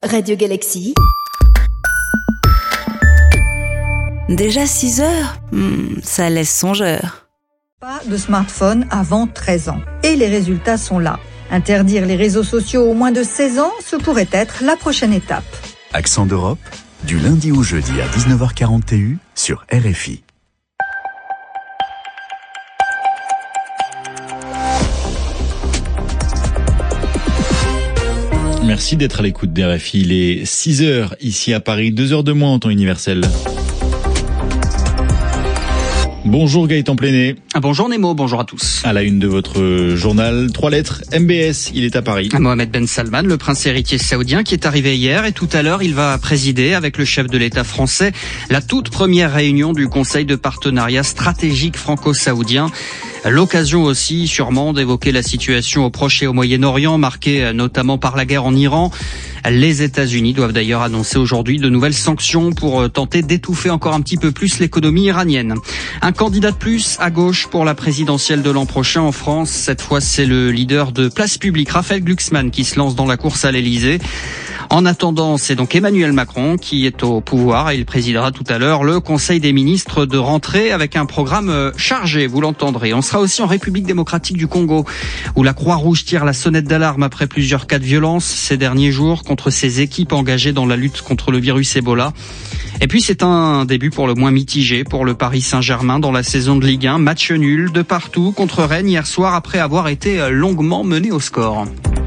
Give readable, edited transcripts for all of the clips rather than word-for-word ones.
Radio Galaxy. Déjà 6 heures, ça laisse songeur. Pas de smartphone avant 13 ans. Et les résultats sont là. Interdire les réseaux sociaux aux moins de 16 ans, ce pourrait être la prochaine étape. Accent d'Europe, du lundi au jeudi à 19h40 TU sur RFI. Merci d'être à l'écoute d'RFI. Il est 6h ici à Paris, 2h de moins en temps universel. Bonjour Gaëtan Pléné. Bonjour Nemo, bonjour à tous. À la une de votre journal, 3 lettres, MBS, il est à Paris. Mohamed Ben Salman, le prince héritier saoudien qui est arrivé hier et tout à l'heure il va présider avec le chef de l'État français la toute première réunion du Conseil de partenariat stratégique franco-saoudien. L'occasion aussi sûrement d'évoquer la situation au Proche et au Moyen-Orient, marquée notamment par la guerre en Iran. Les États-Unis doivent d'ailleurs annoncer aujourd'hui de nouvelles sanctions pour tenter d'étouffer encore un petit peu plus l'économie iranienne. Un candidat de plus à gauche pour la présidentielle de l'an prochain en France. Cette fois, c'est le leader de Place Publique, Raphaël Glucksmann, qui se lance dans la course à l'Élysée. En attendant, c'est donc Emmanuel Macron qui est au pouvoir et il présidera tout à l'heure le Conseil des ministres de rentrée avec un programme chargé, vous l'entendrez. On sera aussi en République démocratique du Congo où la Croix-Rouge tire la sonnette d'alarme après plusieurs cas de violence ces derniers jours contre ses équipes engagées dans la lutte contre le virus Ebola. Et puis c'est un début pour le moins mitigé pour le Paris Saint-Germain dans la saison de Ligue 1. Match nul de partout contre Rennes hier soir après avoir été longuement mené au score.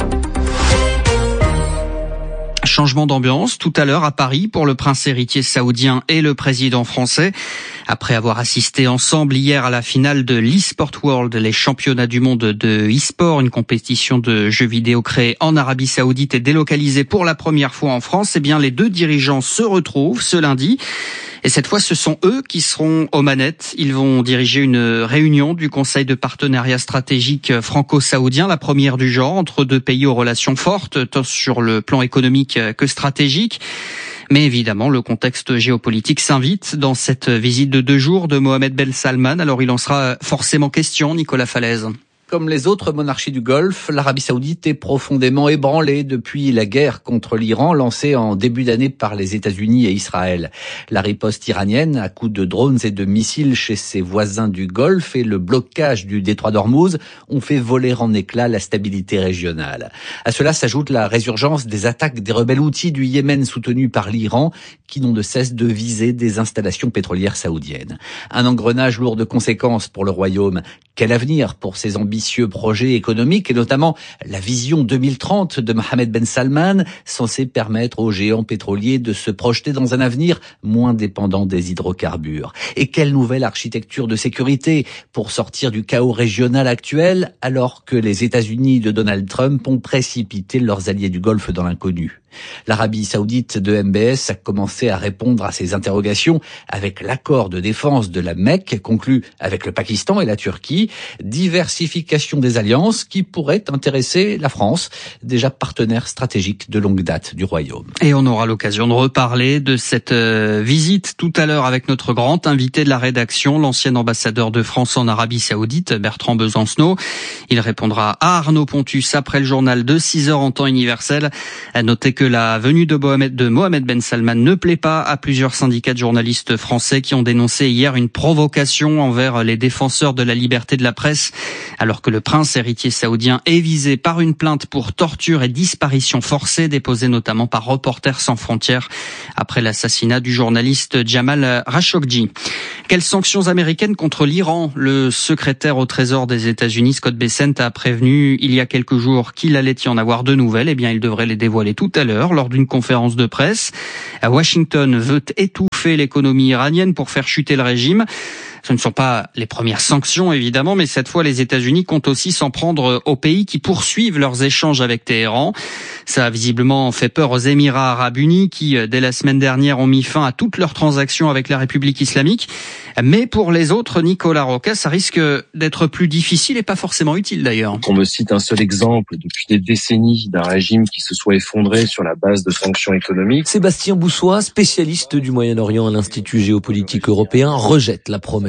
Changement d'ambiance tout à l'heure à Paris pour le prince héritier saoudien et le président français. Après avoir assisté ensemble hier à la finale de l'eSport World, les championnats du monde de e-sport, une compétition de jeux vidéo créée en Arabie Saoudite et délocalisée pour la première fois en France, eh bien les deux dirigeants se retrouvent ce lundi. Et cette fois, ce sont eux qui seront aux manettes. Ils vont diriger une réunion du Conseil de partenariat stratégique franco-saoudien, la première du genre, entre deux pays aux relations fortes, tant sur le plan économique que stratégique. Mais évidemment, le contexte géopolitique s'invite dans cette visite de 2 jours de Mohamed Ben Salman. Alors il en sera forcément question, Nicolas Falaise. Comme les autres monarchies du Golfe, l'Arabie Saoudite est profondément ébranlée depuis la guerre contre l'Iran lancée en début d'année par les États-Unis et Israël. La riposte iranienne à coups de drones et de missiles chez ses voisins du Golfe et le blocage du détroit d'Ormuz ont fait voler en éclats la stabilité régionale. À cela s'ajoute la résurgence des attaques des rebelles houthis du Yémen soutenus par l'Iran qui n'ont de cesse de viser des installations pétrolières saoudiennes. Un engrenage lourd de conséquences pour le royaume. Quel avenir pour ces ambitieux projets économiques et notamment la vision 2030 de Mohamed Ben Salman, censée permettre aux géants pétroliers de se projeter dans un avenir moins dépendant des hydrocarbures. Et quelle nouvelle architecture de sécurité pour sortir du chaos régional actuel alors que les États-Unis de Donald Trump ont précipité leurs alliés du Golfe dans l'inconnu. L'Arabie Saoudite de MBS a commencé à répondre à ces interrogations avec l'accord de défense de la Mecque conclu avec le Pakistan et la Turquie, diversification des alliances qui pourrait intéresser la France, déjà partenaire stratégique de longue date du Royaume. Et on aura l'occasion de reparler de cette visite tout à l'heure avec notre grand invité de la rédaction, l'ancien ambassadeur de France en Arabie Saoudite, Bertrand Besancenot. Il répondra à Arnaud Pontus après le journal de 6h en temps universel. À noter que la venue de Mohamed Ben Salman ne plaît pas à plusieurs syndicats de journalistes français qui ont dénoncé hier une provocation envers les défenseurs de la liberté de la presse, alors que le prince héritier saoudien est visé par une plainte pour torture et disparition forcée déposée notamment par Reporters sans frontières après l'assassinat du journaliste Jamal Khashoggi. Quelles sanctions américaines contre l'Iran? Le secrétaire au Trésor des États-Unis, Scott Bessent, a prévenu il y a quelques jours qu'il allait y en avoir de nouvelles. Eh bien, il devrait les dévoiler tout à l'heure lors d'une conférence de presse. Washington veut étouffer l'économie iranienne pour faire chuter le régime. Ce ne sont pas les premières sanctions, évidemment, mais cette fois, les États-Unis comptent aussi s'en prendre aux pays qui poursuivent leurs échanges avec Téhéran. Ça a visiblement fait peur aux Émirats arabes unis qui, dès la semaine dernière, ont mis fin à toutes leurs transactions avec la République islamique. Mais pour les autres, Nicolas Roca, ça risque d'être plus difficile et pas forcément utile d'ailleurs. On me cite un seul exemple depuis des décennies d'un régime qui se soit effondré sur la base de sanctions économiques. Sébastien Boussois, spécialiste du Moyen-Orient à l'Institut géopolitique européen, rejette la promesse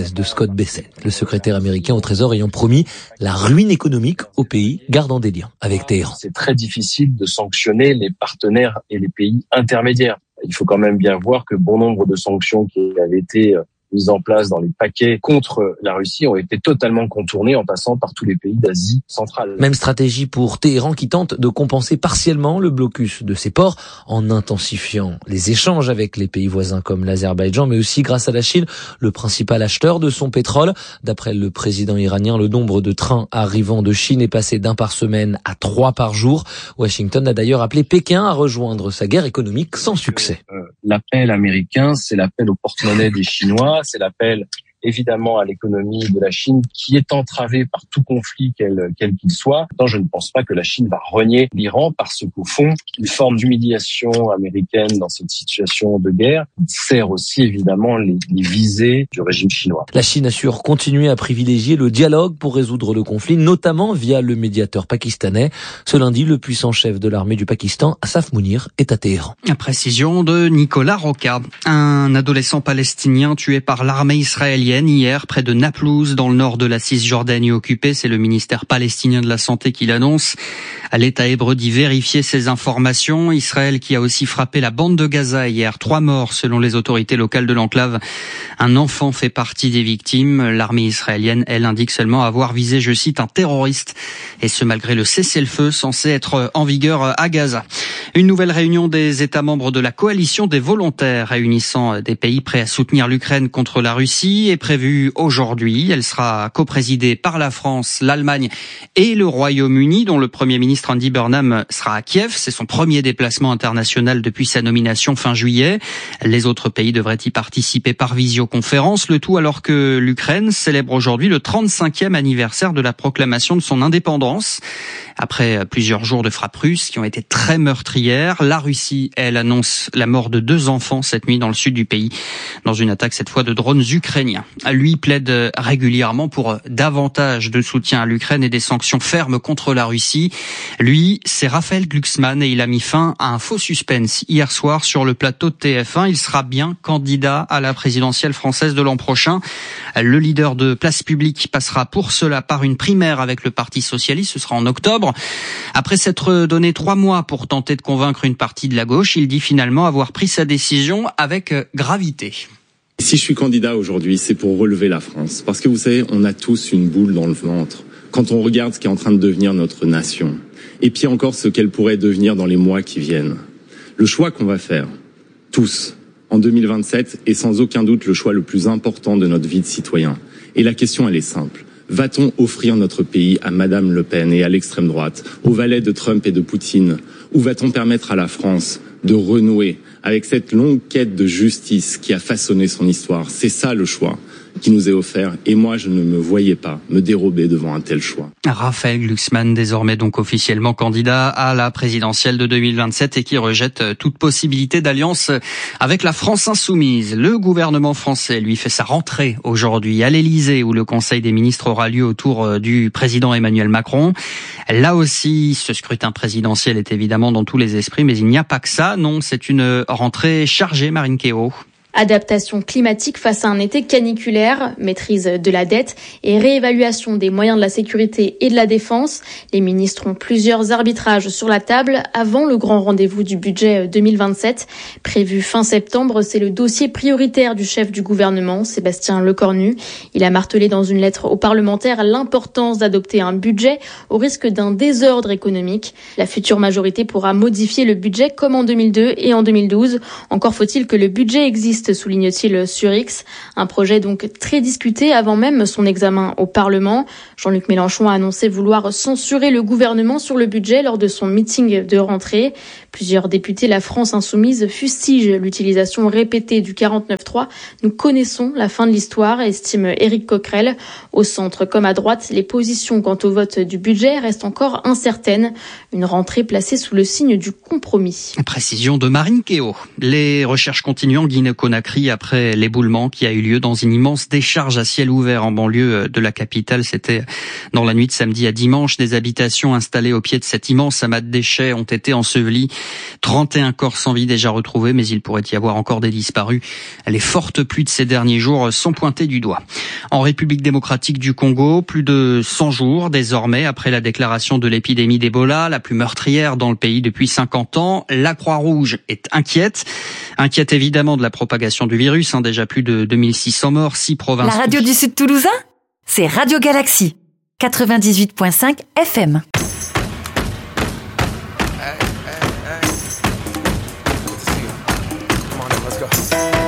promesse de Scott Bessent, le secrétaire américain au Trésor ayant promis la ruine économique au pays gardant des liens avec Téhéran. C'est très difficile de sanctionner les partenaires et les pays intermédiaires. Il faut quand même bien voir que bon nombre de sanctions qui avaient été mises en place dans les paquets contre la Russie ont été totalement contournées en passant par tous les pays d'Asie centrale. Même stratégie pour Téhéran qui tente de compenser partiellement le blocus de ses ports en intensifiant les échanges avec les pays voisins comme l'Azerbaïdjan, mais aussi grâce à la Chine, le principal acheteur de son pétrole. D'après le président iranien, le nombre de trains arrivant de Chine est passé d'1 par semaine à 3 par jour. Washington a d'ailleurs appelé Pékin à rejoindre sa guerre économique sans succès. L'appel américain, c'est l'appel au porte-monnaie des Chinois. C'est l'appel évidemment à l'économie de la Chine qui est entravée par tout conflit quel qu'il soit. Pourtant, je ne pense pas que la Chine va renier l'Iran parce qu'au fond, une forme d'humiliation américaine dans cette situation de guerre sert aussi évidemment les visées du régime chinois. La Chine assure continuer à privilégier le dialogue pour résoudre le conflit, notamment via le médiateur pakistanais. Ce lundi, le puissant chef de l'armée du Pakistan, Asaf Mounir, est à Téhéran. Précision de Nicolas Roca. Un adolescent palestinien tué par l'armée israélienne hier près de Naplouse dans le nord de la Cisjordanie occupée. C'est le ministère palestinien de la Santé qui l'annonce. L'État hébreu dit vérifier ces informations. Israël qui a aussi frappé la bande de Gaza hier. 3 morts selon les autorités locales de l'enclave. Un enfant fait partie des victimes. L'armée israélienne, elle, indique seulement avoir visé, je cite, un terroriste. Et ce malgré le cessez-le-feu censé être en vigueur à Gaza. Une nouvelle réunion des États membres de la coalition des volontaires réunissant des pays prêts à soutenir l'Ukraine contre la Russie est prévue aujourd'hui. Elle sera coprésidée par la France, l'Allemagne et le Royaume-Uni, dont le Premier ministre Andy Burnham sera à Kiev. C'est son premier déplacement international depuis sa nomination fin juillet. Les autres pays devraient y participer par visioconférence, le tout alors que l'Ukraine célèbre aujourd'hui le 35e anniversaire de la proclamation de son indépendance. Après plusieurs jours de frappes russes qui ont été très meurtrières, la Russie, elle, annonce la mort de 2 enfants cette nuit dans le sud du pays, dans une attaque cette fois de drones ukrainiens. Lui plaide régulièrement pour davantage de soutien à l'Ukraine et des sanctions fermes contre la Russie. Lui, c'est Raphaël Glucksmann et il a mis fin à un faux suspense hier soir sur le plateau de TF1. Il sera bien candidat à la présidentielle française de l'an prochain. Le leader de Place Publique passera pour cela par une primaire avec le Parti socialiste. Ce sera en octobre. Après s'être donné 3 mois pour tenter de convaincre une partie de la gauche, il dit finalement avoir pris sa décision avec gravité. Si je suis candidat aujourd'hui, c'est pour relever la France. Parce que vous savez, on a tous une boule dans le ventre quand on regarde ce qui est en train de devenir notre nation. Et puis encore ce qu'elle pourrait devenir dans les mois qui viennent. Le choix qu'on va faire, tous, en 2027, est sans aucun doute le choix le plus important de notre vie de citoyen. Et la question, elle est simple. Va-t-on offrir notre pays à Madame Le Pen et à l'extrême droite, aux valets de Trump et de Poutine, ou va-t-on permettre à la France de renouer avec cette longue quête de justice qui a façonné son histoire? C'est ça le choix qui nous est offert et moi je ne me voyais pas me dérober devant un tel choix. Raphaël Glucksmann, désormais donc officiellement candidat à la présidentielle de 2027 et qui rejette toute possibilité d'alliance avec la France insoumise. Le gouvernement français lui fait sa rentrée aujourd'hui à l'Élysée où le Conseil des ministres aura lieu autour du président Emmanuel Macron. Là aussi, ce scrutin présidentiel est évidemment dans tous les esprits, mais il n'y a pas que ça. Non, c'est une rentrée chargée, Marine Kéo. Adaptation climatique face à un été caniculaire, maîtrise de la dette et réévaluation des moyens de la sécurité et de la défense. Les ministres ont plusieurs arbitrages sur la table avant le grand rendez-vous du budget 2027. Prévu fin septembre, c'est le dossier prioritaire du chef du gouvernement, Sébastien Lecornu. Il a martelé dans une lettre aux parlementaires l'importance d'adopter un budget au risque d'un désordre économique. La future majorité pourra modifier le budget comme en 2002 et en 2012. Encore faut-il que le budget existe, souligne-t-il sur X. Un projet donc très discuté avant même son examen au Parlement. Jean-Luc Mélenchon a annoncé vouloir censurer le gouvernement sur le budget lors de son meeting de rentrée. Plusieurs députés, la France insoumise, fustigent l'utilisation répétée du 49.3. Nous connaissons la fin de l'histoire, estime Éric Coquerel. Au centre comme à droite, les positions quant au vote du budget restent encore incertaines. Une rentrée placée sous le signe du compromis. Précision de Marine Kéo. Les recherches continuent en Guinée-Conakry Conakry après l'éboulement qui a eu lieu dans une immense décharge à ciel ouvert en banlieue de la capitale. C'était dans la nuit de samedi à dimanche. Des habitations installées au pied de cet immense amas de déchets ont été ensevelies. 31 corps sans vie déjà retrouvés, mais il pourrait y avoir encore des disparus. Les fortes pluies de ces derniers jours sont pointées du doigt. En République démocratique du Congo, plus de 100 jours désormais après la déclaration de l'épidémie d'Ebola, la plus meurtrière dans le pays depuis 50 ans. La Croix-Rouge est inquiète évidemment de la propagation du virus, déjà plus de 2600 morts, 6 provinces. La radio du Sud Toulousain, c'est Radio Galaxy, 98.5 FM.